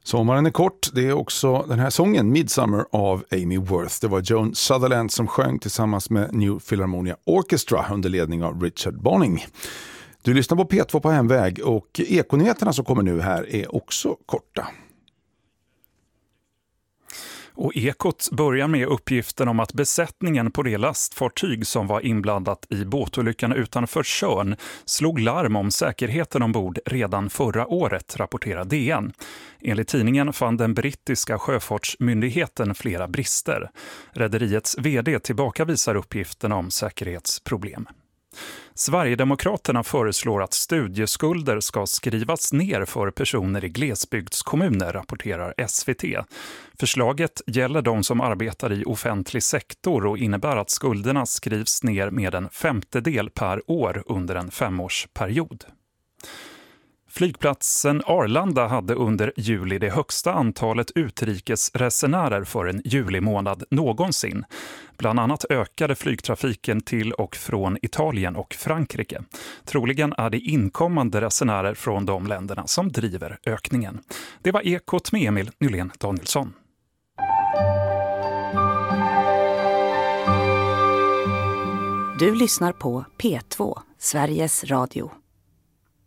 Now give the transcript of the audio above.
Sommaren är kort, det är också den här sången Midsummer av Amy Worth. Det var Joan Sutherland som sjöng tillsammans med New Philharmonia Orchestra under ledning av Richard Bonning. Du lyssnar på P2 på hemväg och ekonyheterna som kommer nu här är också korta. Och Ekot börjar med uppgiften om att besättningen på det lastfartyg som var inblandat i båtolyckan utanför Tjörn slog larm om säkerheten ombord redan förra året, rapporterar DN. Enligt tidningen fann den brittiska sjöfartsmyndigheten flera brister. Rederiets vd tillbakavisar uppgiften om säkerhetsproblem. Sverigedemokraterna föreslår att studieskulder ska skrivas ner för personer i glesbygdskommuner, rapporterar SVT. Förslaget gäller de som arbetar i offentlig sektor och innebär att skulderna skrivs ner med 1/5 per år under en 5-årsperiod. Flygplatsen Arlanda hade under juli det högsta antalet utrikesresenärer för en julimånad någonsin. Bland annat ökade flygtrafiken till och från Italien och Frankrike. Troligen är det inkommande resenärer från de länderna som driver ökningen. Det var Ekot med Emil Nylén Danielsson. Du lyssnar på P2, Sveriges Radio.